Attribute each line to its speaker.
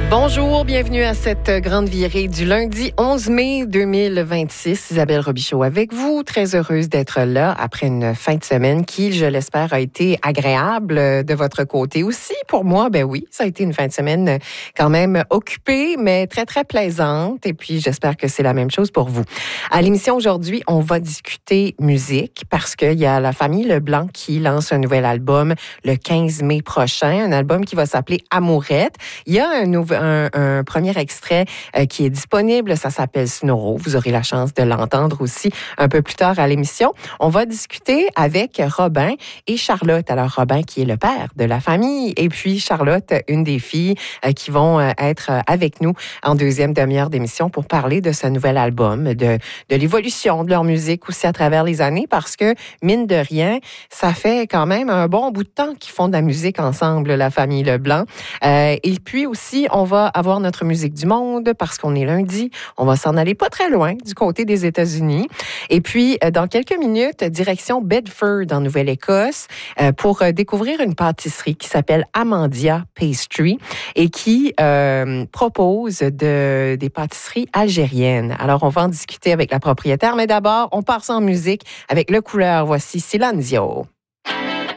Speaker 1: Bonjour, bienvenue à cette grande virée du lundi 11 mai 2026. Isabelle Robichaud avec vous, très heureuse d'être là après une fin de semaine qui, je l'espère, a été agréable de votre côté aussi. Pour moi, ben oui, ça a été une fin de semaine quand même occupée, mais très, très plaisante. Et puis, j'espère que c'est la même chose pour vous. À l'émission aujourd'hui, on va discuter musique parce qu'il y a la famille Leblanc qui lance un nouvel album le 15 mai prochain, un album qui va s'appeler Amourette. Il y a un premier extrait qui est disponible. Ça s'appelle Snoro. Vous aurez la chance de l'entendre aussi un peu plus tard à l'émission. On va discuter avec Robin et Charlotte. Alors, Robin qui est le père de la famille et puis Charlotte, une des filles qui vont être avec nous en deuxième demi-heure d'émission pour parler de ce nouvel album, de l'évolution de leur musique aussi à travers les années parce que, mine de rien, ça fait quand même un bon bout de temps qu'ils font de la musique ensemble, la famille Leblanc. Et puis aussi, on va avoir notre musique du monde parce qu'on est lundi. On va s'en aller pas très loin du côté des États-Unis. Et puis, dans quelques minutes, direction Bedford en Nouvelle-Écosse pour découvrir une pâtisserie qui s'appelle Amandia Pastry et qui propose des pâtisseries algériennes. Alors, on va en discuter avec la propriétaire, mais d'abord, on part en musique avec Le Couleur. Voici Silencio.